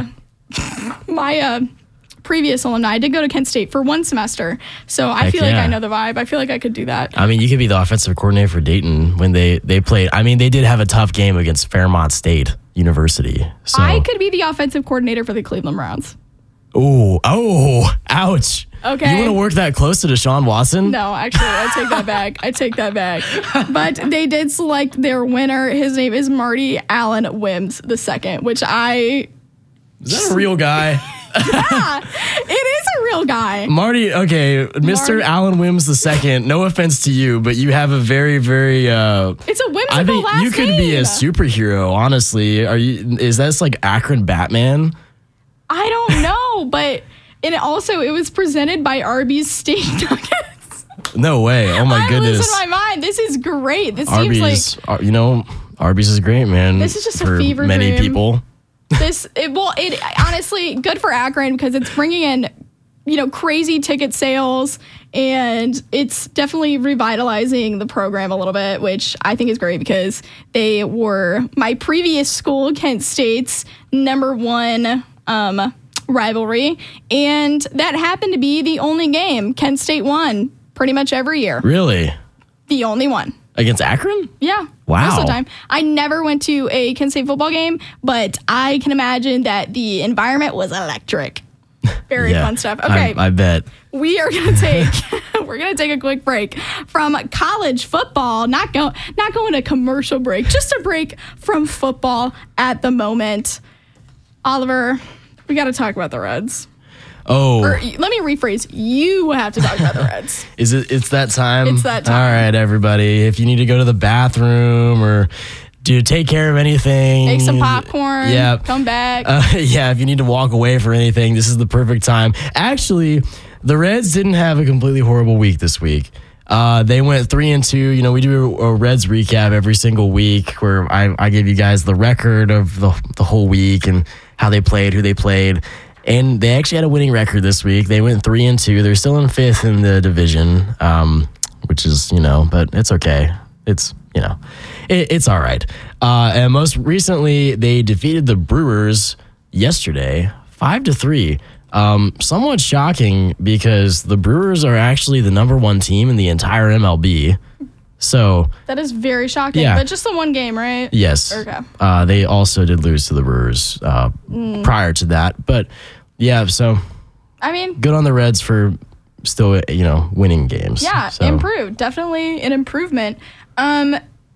my uh, previous alumni, I did go to Kent State for one semester. So I Heck feel like yeah. I know the vibe. I feel like I could do that. I mean, you could be the offensive coordinator for Dayton when they, they played. I mean, they did have a tough game against Fairmont State University. So. I could be the offensive coordinator for the Cleveland Browns. Oh, oh, ouch. Okay. You want to work that close to Deshaun Watson? No, actually, I take that back. I take that back. But they did select their winner. His name is Marty Allen Wims the second, which I... Is that a real guy? Yeah, it is a real guy. Marty, okay, Mister Marty- Allen Wims the second. No offense to you, but you have a very, very. Uh, It's a whimsical I think last you could name. be a superhero. Honestly, are you? Is that like Akron Batman? I don't know, but and it also it was presented by Arby's Steak Nuggets. No way! Oh my I'm goodness! losing my mind. This is great. This seems Arby's, like uh, you know, Arby's is great, man. This is just a for fever many dream. people. this. It, well, it honestly good for Akron because it's bringing in, you know, crazy ticket sales, and it's definitely revitalizing the program a little bit, which I think is great because they were my previous school, Kent State's number one um, rivalry, and that happened to be the only game Kent State won pretty much every year. Really? The only one. Against Akron? Yeah. Wow. Most of the time. I never went to a Kent State football game, but I can imagine that the environment was electric. Very Yeah, fun stuff. Okay. I, I bet. We are gonna take we're gonna take a quick break from college football. Not go not going to commercial break, just a break from football at the moment. Oliver, we gotta talk about the Reds. Oh, Or let me rephrase, you have to talk about the Reds. is it? It's that time. It's that time. All right, everybody. If you need to go to the bathroom or do take care of anything, Make some popcorn. Yeah. Come back. Uh, yeah, if you need to walk away for anything, this is the perfect time. Actually, the Reds didn't have a completely horrible week this week. Uh, they went three and two. You know, we do a, a Reds recap every single week where I, I give you guys the record of the the whole week and how they played, who they played. And they actually had a winning record this week. They went three and two. They're still in fifth in the division, um, which is, you know, but it's okay. It's, you know, it, it's all right. Uh, and most recently, they defeated the Brewers yesterday, five to three. Um, somewhat shocking because the Brewers are actually the number one team in the entire M L B. So That is very shocking. Yeah. But just the one game, right? yes, Okay. uh, they also did lose to the Brewers uh, Mm. prior to that. But yeah, so I mean, good on the Reds for still, you know, winning games. yeah, So, improved. Definitely an improvement. Um,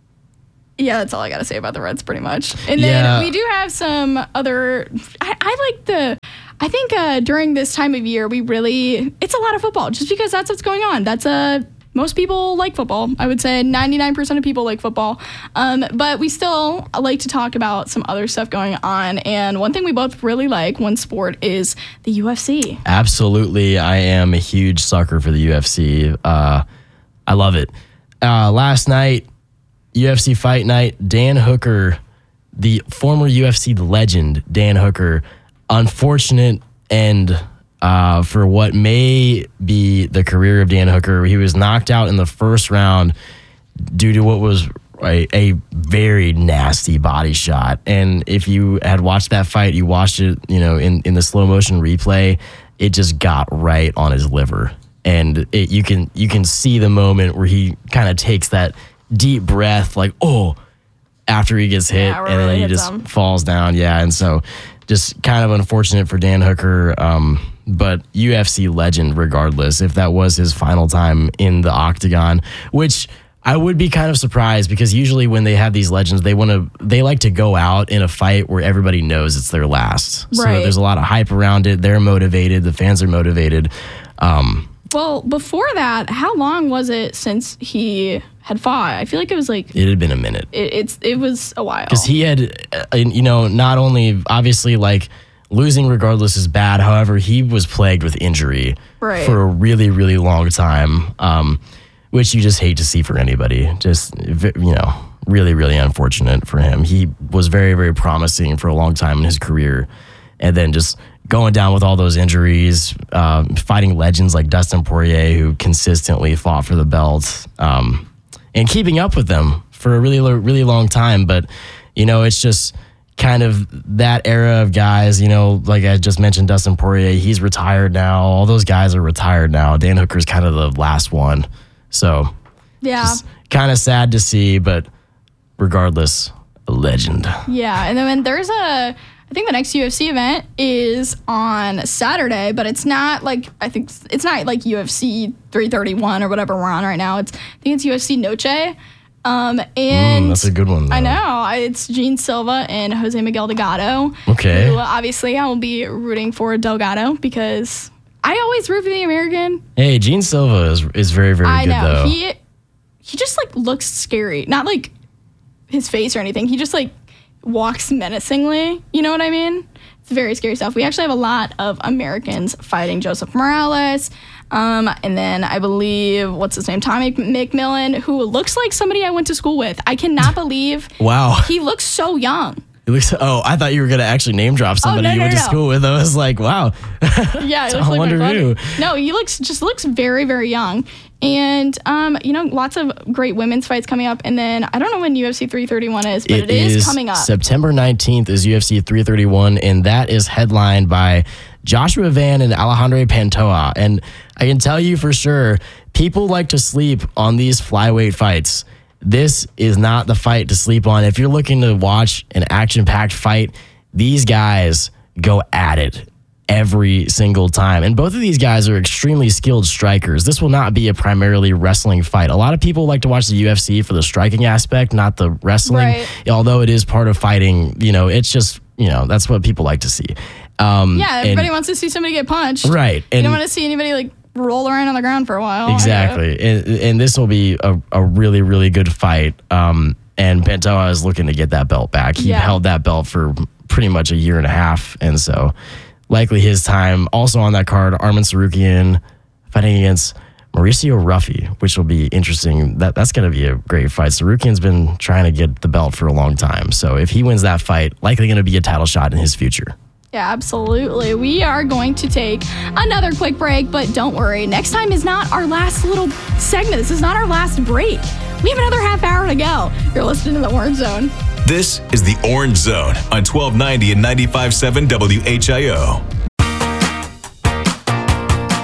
yeah, that's all I got to say about the Reds, pretty much. And then Yeah. we do have some other. I, I like the. I think uh, during this time of year, we really. It's a lot of football, just because that's what's going on. That's a. Most people like football. I would say ninety-nine percent of people like football. Um, but we still like to talk about some other stuff going on. And one thing we both really like, one sport, is the U F C. absolutely, I am a huge sucker for the U F C. Uh, I love it. Uh, last night, U F C Fight Night, Dan Hooker, the former U F C legend, Dan Hooker, unfortunate end uh, for what may be the career of Dan Hooker. He was knocked out in the first round due to what was a, a very nasty body shot. And if you had watched that fight, you watched it, you know, in, in the slow motion replay, it just got right on his liver. And it, you can you can see the moment where he kind of takes that deep breath, like, oh, after he gets hit, Yeah, and really then he hits just him. falls down. Yeah, and so just kind of unfortunate for Dan Hooker, um, but U F C legend regardless, if that was his final time in the octagon, which I would be kind of surprised, because usually when they have these legends, they want to they like to go out in a fight where everybody knows it's their last. So Right. there's a lot of hype around it. They're motivated. The fans are motivated. Um, Well, before that, how long was it since he had fought? I feel like it was like it had been a minute. it, it's it was a while. Because he had, uh, you know, not only obviously like losing regardless is bad. However, he was plagued with injury Right. for a really, really long time, um, which you just hate to see for anybody. Just, v- you know, really, really unfortunate for him. He was very, very promising for a long time in his career. And then just going down with all those injuries, uh, fighting legends like Dustin Poirier, who consistently fought for the belt, um, and keeping up with them for a really, really long time. But, you know, it's just kind of that era of guys, you know, like I just mentioned, Dustin Poirier, he's retired now. All those guys are retired now. Dan Hooker's kind of the last one. So yeah. kind of sad to see, but regardless, a legend. Yeah, and then when there's a, I think the next U F C event is on Saturday, but it's not like, I think it's not like U F C three thirty-one or whatever we're on right now. It's, I think it's U F C Noche. Um, and Mm, that's a good one, though. I know. I- It's Gene Silva and Jose Miguel Delgado. Okay. Who, obviously, I will be rooting for Delgado because I always root for the American. Hey, Gene Silva is, is very, very I good, know. though. He he just like looks scary. Not like his face or anything. He just like walks menacingly. You know what I mean? It's very scary stuff. We actually have a lot of Americans fighting Joseph Morales. Um, and then I believe, what's his name? Tommy McMillan, who looks like somebody I went to school with. I cannot believe Wow. he looks so young. It looks, oh, I thought you were going to actually name drop somebody no, you no, went to no. school with. I was like, wow. Yeah, it I looks like wonder my who. buddy. No, he looks just looks very, very young. And um, you know, lots of great women's fights coming up. And then I don't know when U F C three thirty-one is, but it is, coming up. September nineteenth is U F C three thirty-one, and that is headlined by Joshua Van and Alejandro Pantoja. And I can tell you for sure, people like to sleep on these flyweight fights. This is not the fight to sleep on. If you're looking to watch an action-packed fight, these guys go at it every single time. And both of these guys are extremely skilled strikers. This will not be a primarily wrestling fight. A lot of people like to watch the U F C for the striking aspect, not the wrestling. Right. Although it is part of fighting, you know, it's just, you know, that's what people like to see. Um, Yeah, and- everybody wants to see somebody get punched. Right, You and- don't want to see anybody like roll around on the ground for a while. Exactly. And, and this will be a, a really, really good fight. Um, and Pantoja is looking to get that belt back. He Yeah. held that belt for pretty much a year and a half. And so likely his time. Also on that card, Arman Sarukian fighting against Mauricio Ruffy, which will be interesting. That That's going to be a great fight. Sarukian's been trying to get the belt for a long time. So if he wins that fight, likely going to be a title shot in his future. Yeah, absolutely. We are going to take another quick break, but don't worry. Next time is not our last little segment. This is not our last break. We have another half hour to go. You're listening to The Orange Zone. This is the Orange Zone on twelve ninety and ninety-five point seven W H I O. Yeah, absolutely. We are going to take another quick break, but don't worry. Next time is not our last little segment. This is not our last break. We have another half hour to go. You're listening to The Orange Zone. twelve ninety and ninety-five point seven W H I O.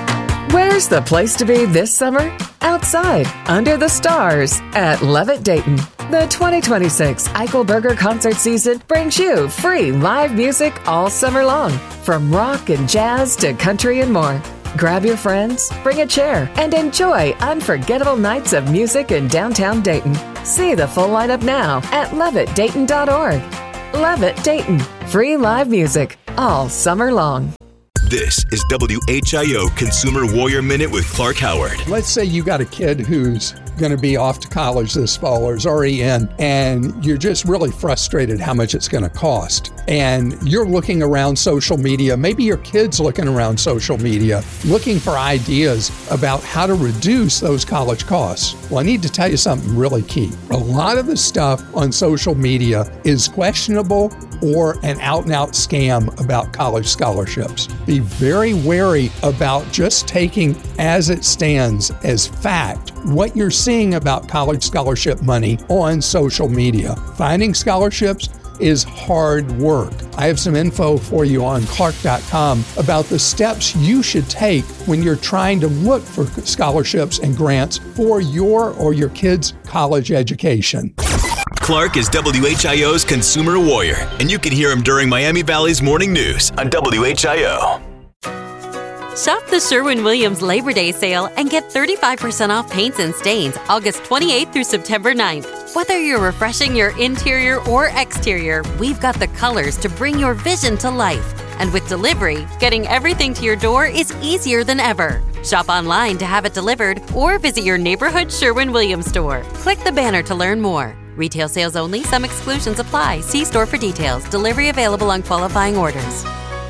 Where's the place to be this summer? Outside, under the stars, at Levitt Dayton. The twenty twenty-six Eichelberger concert season brings you free live music all summer long, from rock and jazz to country and more. Grab your friends, bring a chair, and enjoy unforgettable nights of music in downtown Dayton. See the full lineup now at levitt dayton dot org. Levitt Dayton, free live music all summer long. This is W H I O Consumer Warrior Minute with Clark Howard. Let's say you got a kid who's going to be off to college this fall or is already in, and you're just really frustrated how much it's going to cost. And you're looking around social media, maybe your kid's looking around social media, looking for ideas about how to reduce those college costs. Well, I need to tell you something really key. A lot of the stuff on social media is questionable or an out-and-out scam about college scholarships. Be very wary about just taking as it stands as fact what you're seeing about college scholarship money on social media. Finding scholarships is hard work. I have some info for you on clark dot com about the steps you should take when you're trying to look for scholarships and grants for your or your kid's college education. Clark is W H I O's Consumer Warrior, and you can hear him during Miami Valley's Morning News on W H I O. Shop the Sherwin-Williams Labor Day sale and get thirty-five percent off paints and stains August twenty-eighth through September ninth. Whether you're refreshing your interior or exterior, we've got the colors to bring your vision to life. And with delivery, getting everything to your door is easier than ever. Shop online to have it delivered or visit your neighborhood Sherwin-Williams store. Click the banner to learn more. Retail sales only. Some exclusions apply. See store for details. Delivery available on qualifying orders.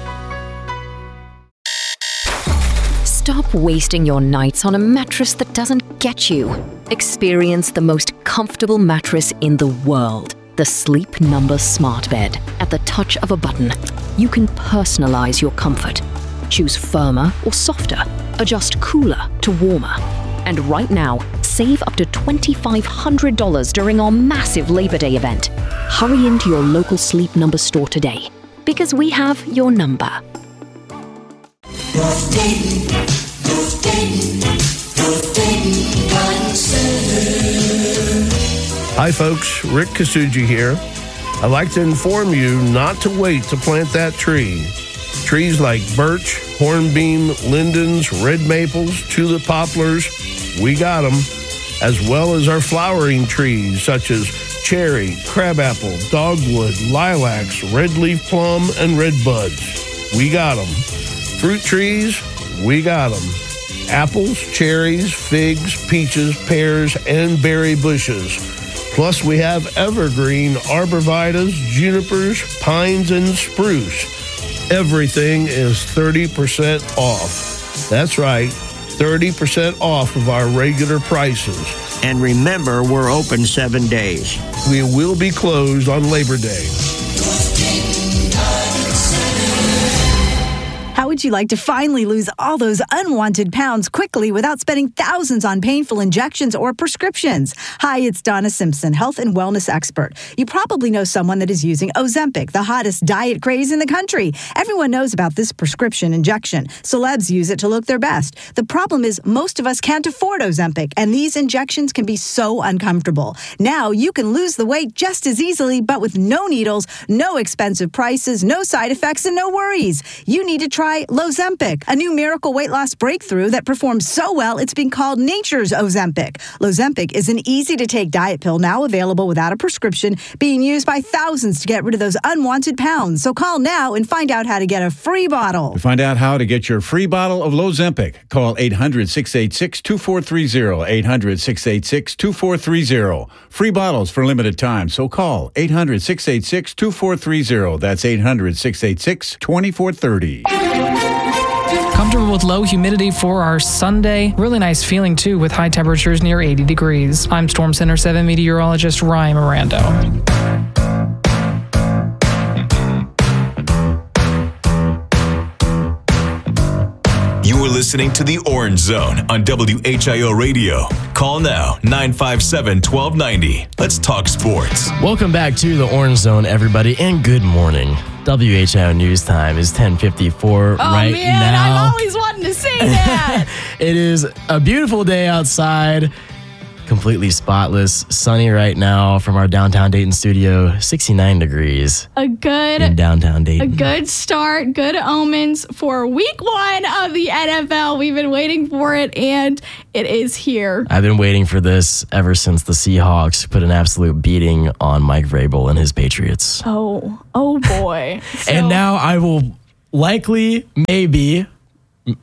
Stop wasting your nights on a mattress that doesn't get you. Experience the most comfortable mattress in the world. The Sleep Number Smart Bed. At the touch of a button, you can personalize your comfort. Choose firmer or softer. Adjust cooler to warmer. And right now, save up to two thousand five hundred dollars during our massive Labor Day event. Hurry into your local Sleep Number store today, because we have your number. North Dayton, North Dayton, North Dayton Garden Center. Hi folks, Rick Kasuji here. I'd like to inform you not to wait to plant that tree. Trees like birch, hornbeam, lindens, red maples, tulip poplars, we got them, as well as our flowering trees such as cherry, crabapple, dogwood, lilacs, red leaf plum, and red buds. We got them. Fruit trees, we got them. Apples, cherries, figs, peaches, pears, and berry bushes. Plus, we have evergreen arborvitaes, junipers, pines, and spruce. Everything is thirty percent off. That's right, thirty percent off of our regular prices. And remember, we're open seven days. We will be closed on Labor Day. How would you like to finally lose all those unwanted pounds quickly without spending thousands on painful injections or prescriptions? Hi, it's Donna Simpson, health and wellness expert. You probably know someone that is using Ozempic, the hottest diet craze in the country. Everyone knows about this prescription injection. Celebs use it to look their best. The problem is most of us can't afford Ozempic, and these injections can be so uncomfortable. Now you can lose the weight just as easily, but with no needles, no expensive prices, no side effects, and no worries. You need to try Lozempic, a new miracle weight loss breakthrough that performs so well it's been called nature's Ozempic. Lozempic is an easy-to-take diet pill now available without a prescription, being used by thousands to get rid of those unwanted pounds. So call now and find out how to get a free bottle. To find out how to get your free bottle of Lozempic, call eight hundred, six eight six, two four three zero, eight hundred, six eight six, two four three zero. Free bottles for limited time, so call eight hundred, six eight six, two four three zero. That's eight hundred, six eight six, two four three zero. Comfortable with low humidity for our Sunday. Really nice feeling, too, with high temperatures near eighty degrees. I'm Storm Center seven meteorologist Ryan Mirando. You are You're listening to the Orange Zone on W H I O Radio. Call now, nine five seven, one two nine zero. Let's talk sports. Welcome back to the Orange Zone, everybody, and good morning. W H I O News Time is ten fifty-four oh, right man, now. I'm always wanting to say that. It is a beautiful day outside, completely spotless, sunny right now from our downtown Dayton studio, sixty-nine degrees A good in downtown Dayton. A good start, good omens for week one of the N F L. We've been waiting for it, and it is here. I've been waiting for this ever since the Seahawks put an absolute beating on Mike Vrabel and his Patriots. Oh, oh boy. So, and now I will likely, maybe, m-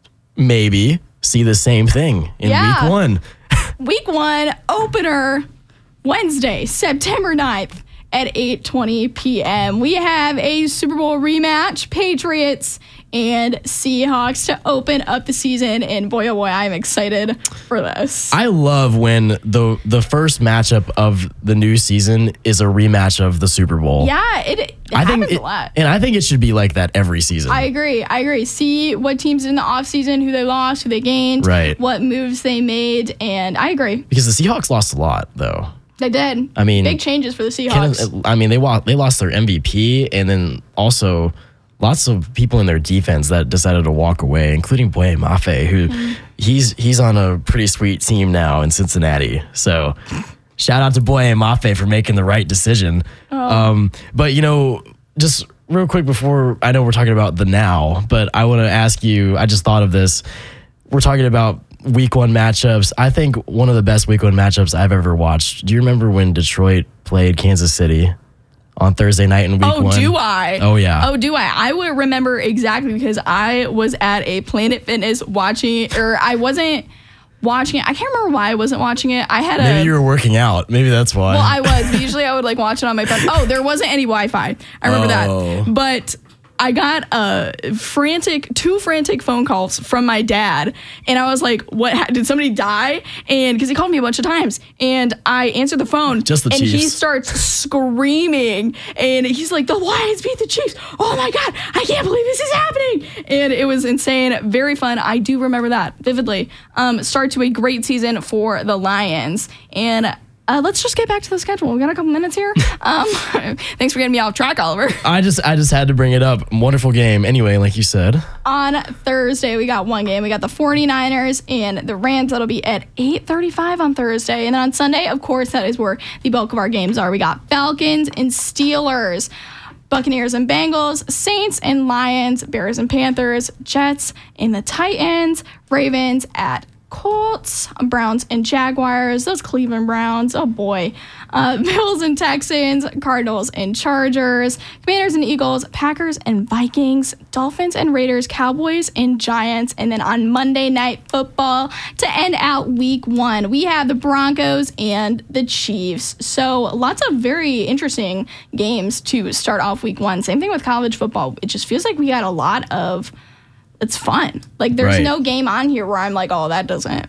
maybe see the same thing in Yeah. week one. Week one opener, Wednesday, September ninth at eight twenty p.m. We have a Super Bowl rematch, Patriots and Seahawks, to open up the season. And boy, oh boy, I'm excited for this. I love when the the first matchup of the new season is a rematch of the Super Bowl. Yeah, it, it I happens think it, a lot. and I think it should be like that every season. I agree. I agree. See what teams in the offseason, who they lost, who they gained, Right. what moves they made, and I agree. Because the Seahawks lost a lot, though. They did. I mean, big changes for the Seahawks. Ken- I mean, they wa- they lost their M V P, and then also lots of people in their defense that decided to walk away, including Boye Mafe, who Mm-hmm. he's he's on a pretty sweet team now in Cincinnati. So shout out to Boye Mafe for making the right decision. Oh. Um, but you know, just real quick before, I know we're talking about the now, but I want to ask you. I just thought of this. We're talking about week one matchups. I think one of the best week one matchups I've ever watched. Do you remember when Detroit played Kansas City on Thursday night in week Oh, one? do I? Oh, yeah. Oh, do I? I would remember exactly because I was at a Planet Fitness watching, or I wasn't watching it. I can't remember why I wasn't watching it. I had a. Maybe you were working out. Maybe that's why. Well, I was. But usually I would like watch it on my phone. Oh, there wasn't any Wi-Fi. I remember Oh. that. But I got a frantic, two frantic phone calls from my dad, and I was like, "What? ha- Did somebody die?" And because he called me a bunch of times, and I answered the phone, Just the and he Chiefs. starts screaming, and he's like, "The Lions beat the Chiefs! Oh my God, I can't believe this is happening!" And it was insane, very fun. I do remember that vividly. Um, start to a great season for the Lions, and. Uh, let's just get back to the schedule. We got a couple minutes here. Um, thanks for getting me off track, Oliver. I just I just had to bring it up. Wonderful game. Anyway, like you said. On Thursday, we got one game. We got the 49ers and the Rams. That'll be at eight thirty-five on Thursday. And then on Sunday, of course, that is where the bulk of our games are. We got Falcons and Steelers, Buccaneers and Bengals, Saints and Lions, Bears and Panthers, Jets and the Titans, Ravens at Colts, Browns and Jaguars, those Cleveland Browns, oh boy. Uh, Bills and Texans, Cardinals and Chargers, Commanders and Eagles, Packers and Vikings, Dolphins and Raiders, Cowboys and Giants. And then on Monday Night Football to end out week one, we have the Broncos and the Chiefs. So lots of very interesting games to start off week one. Same thing with college football. It just feels like we got a lot of it's fun. Like there's Right. no game on here where I'm like, oh, that doesn't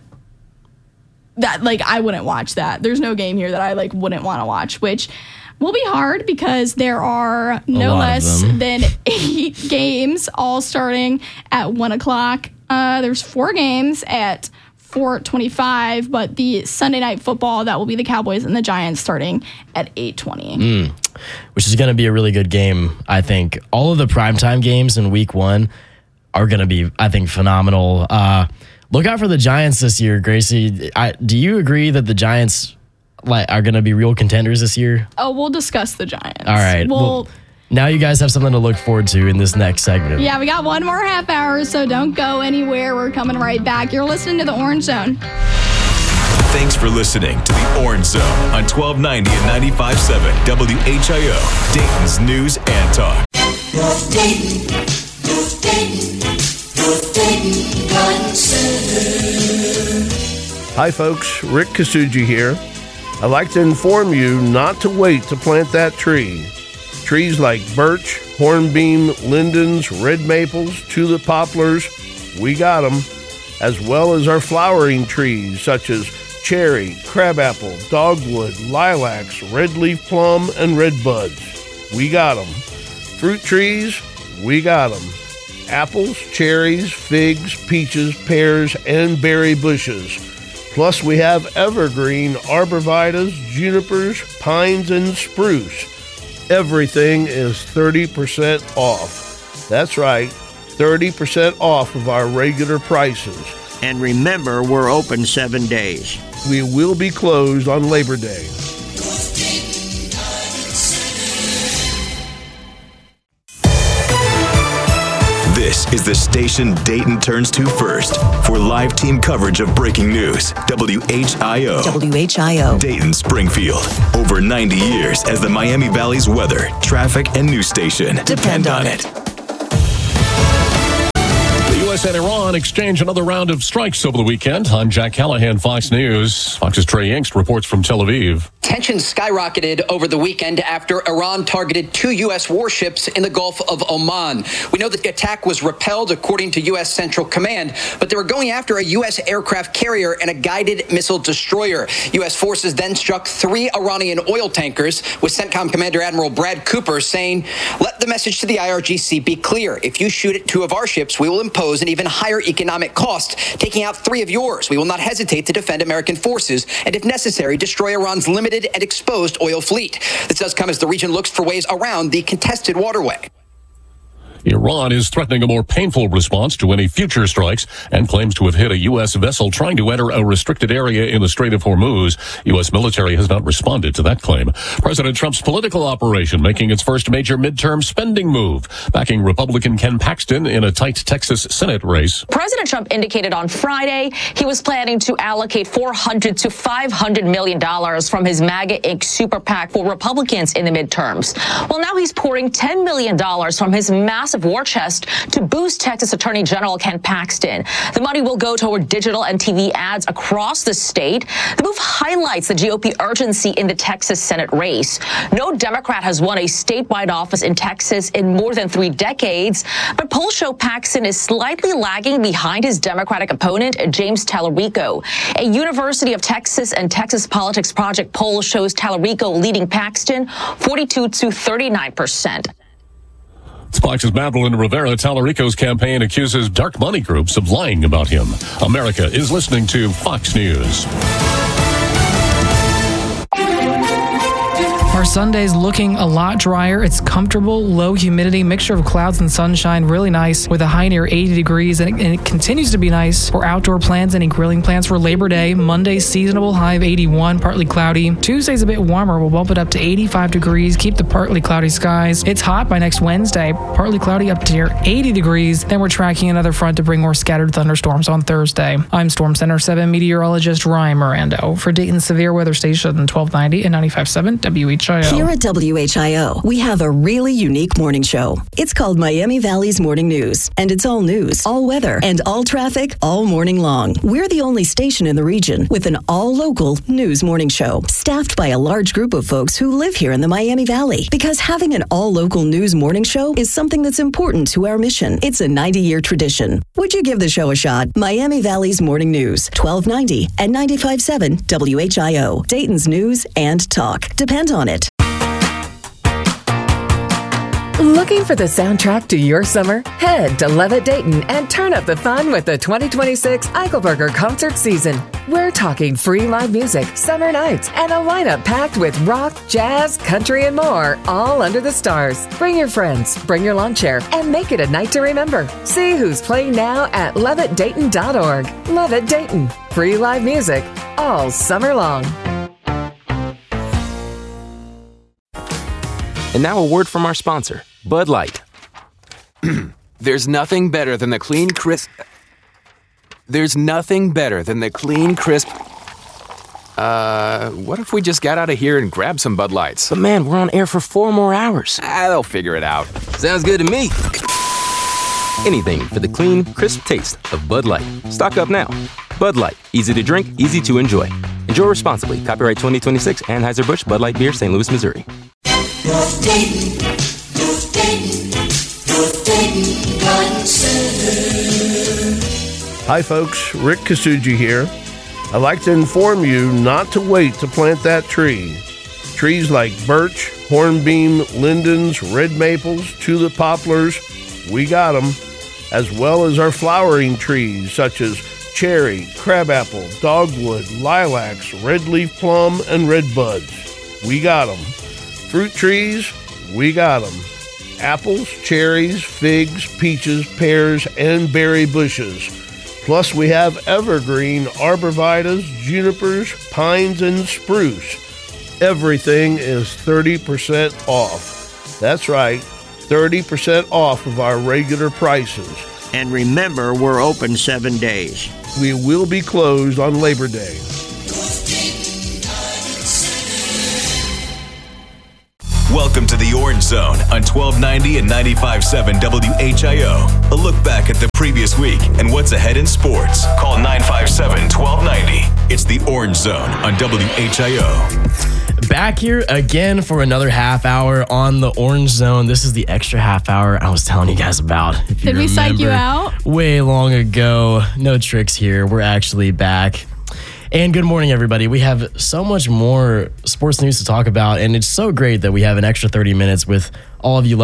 that like I wouldn't watch that. There's no game here that I like wouldn't want to watch, which will be hard because there are no lot of less them. than eight games all starting at one o'clock. Uh, there's four games at four twenty-five, but the Sunday Night Football, that will be the Cowboys and the Giants starting at eight twenty. Mm. Which is going to be a really good game, I think. All of the primetime games in week one are going to be, I think, phenomenal. Uh, look out for the Giants this year, Gracie. I, do you agree that the Giants like are going to be real contenders this year? Oh, we'll discuss the Giants. All right. We'll, Well, now you guys have something to look forward to in this next segment. yeah, we got one more half hour, so don't go anywhere. We're coming right back. You're listening to the Orange Zone. Thanks for listening to the Orange Zone on twelve ninety and ninety-five point seven W H I O, Dayton's News and Talk. North Dayton, North Dayton, North Dayton Garden Center. Hi, folks. Rick Kasuji here. I'd like to inform you not to wait to plant that tree. Trees like birch, hornbeam, lindens, red maples, tulip poplars, we got them, as well as our flowering trees such as cherry, crabapple, dogwood, lilacs, red leaf plum, and red buds. We got them. Fruit trees, we got them. apples, cherries, figs, peaches, pears, and berry bushes. Plus, we have evergreen arborvitaes, junipers, pines, and spruce. Everything is thirty percent off. That's right, thirty percent off of our regular prices. And remember, we're open seven days. We will be closed on Labor Day. This is the station Dayton turns to first for live team coverage of breaking news. W H I O. W H I O. Dayton, Springfield. Over ninety years as the Miami Valley's weather, traffic, and news station. Depend on it. U S and Iran exchange another round of strikes over the weekend. I'm Jack Callahan, Fox News. Fox's Trey Yingst reports from Tel Aviv. Tensions skyrocketed over the weekend after Iran targeted two U S warships in the Gulf of Oman. We know that the attack was repelled, according to U S Central Command, but they were going after a U S aircraft carrier and a guided missile destroyer. U S forces then struck three Iranian oil tankers, with CENTCOM Commander Admiral Brad Cooper saying, "Let the message to the I R G C be clear. If you shoot at two of our ships, we will impose an even higher economic cost, taking out three of yours. We will not hesitate to defend American forces and, if necessary, destroy Iran's limited and exposed oil fleet." This does come as the region looks for ways around the contested waterway. Iran is threatening a more painful response to any future strikes and claims to have hit a U S vessel trying to enter a restricted area in the Strait of Hormuz. U S military has not responded to that claim. President Trump's political operation making its first major midterm spending move, backing Republican Ken Paxton in a tight Texas Senate race. President Trump indicated on Friday he was planning to allocate four hundred to five hundred million dollars from his MAGA Incorporated super PAC for Republicans in the midterms. Well, now he's pouring ten million dollars from his massive war chest to boost Texas Attorney General Ken Paxton. The money will go toward digital and T V ads across the state. The move highlights the G O P urgency in the Texas Senate race. No Democrat has won a statewide office in Texas in more than three decades, but polls show Paxton is slightly lagging behind his Democratic opponent, James Tallarico. A University of Texas and Texas Politics Project poll shows Tallarico leading Paxton forty-two to thirty-nine percent. Fox's Madeline Rivera. Tallarico's campaign accuses dark money groups of lying about him. America is listening to Fox News. Our Sunday's looking a lot drier. It's comfortable, low humidity, mixture of clouds and sunshine, really nice with a high near eighty degrees, and it, and it continues to be nice for outdoor plans. Any grilling plans for Labor Day. Monday, seasonable, high of eighty-one, partly cloudy. Tuesday's a bit warmer. We'll bump it up to eighty-five degrees, keep the partly cloudy skies. It's hot by next Wednesday, partly cloudy up to near eighty degrees. Then we're tracking another front to bring more scattered thunderstorms on Thursday. I'm Storm Center seven meteorologist Ryan Mirando for Dayton's Severe Weather Station twelve ninety and ninety-five point seven W H I O. Here at W H I O, we have a really unique morning show. It's called Miami Valley's Morning News, and it's all news, all weather, and all traffic all morning long. We're the only station in the region with an all-local news morning show, staffed by a large group of folks who live here in the Miami Valley. Because having an all-local news morning show is something that's important to our mission. It's a ninety-year tradition. Would you give the show a shot? Miami Valley's Morning News, twelve ninety and ninety-five point seven W H I O. Dayton's news and talk. Depend on it. Looking for the soundtrack to your summer? Head to Levitt Dayton and turn up the fun with the twenty twenty-six Eichelberger concert season. We're talking free live music, summer nights, and a lineup packed with rock, jazz, country, and more, all under the stars. Bring your friends, bring your lawn chair, and make it a night to remember. See who's playing now at levitt dayton dot org. Levitt Dayton. Free live music all summer long. And now a word from our sponsor, Bud Light. There's nothing better than the clean, crisp... There's nothing better than the clean, crisp... Uh, what if we just got out of here and grabbed some Bud Lights? But man, we're on air for four more hours. Ah, they'll figure it out. Sounds good to me. Anything for the clean, crisp taste of Bud Light. Stock up now. Bud Light. Easy to drink, easy to enjoy. Enjoy responsibly. Copyright twenty twenty-six, Anheuser-Busch, Bud Light Beer, Saint Louis, Missouri. North Dayton, North Dayton, North Dayton Garden Center. Hi folks, Rick Kasuji here. I'd like to inform you not to wait to plant that tree. Trees like birch, hornbeam, lindens, red maples, tulip poplars, we got them. as well as our flowering trees such as cherry, crabapple, dogwood, lilacs, red leaf plum, and red buds. We got them. Fruit trees, we got them. Apples, cherries, figs, peaches, pears, and berry bushes. Plus, we have evergreen arborvitaes, junipers, pines, and spruce. Everything is thirty percent off. That's right, thirty percent off of our regular prices. And remember, we're open seven days. We will be closed on Labor Day. Welcome to the Orange Zone on twelve ninety and ninety-five point seven W H I O. A look back at the previous week and what's ahead in sports. Call nine five seven, one two nine zero. It's the Orange Zone on W H I O. Back here again for another half hour on the Orange Zone. This is the extra half hour I was telling you guys about. If you Did we psych you remember, out? Way long ago. No tricks here. We're actually back. And good morning, everybody. We have so much more sports news to talk about, and it's so great that we have an extra thirty minutes with all of you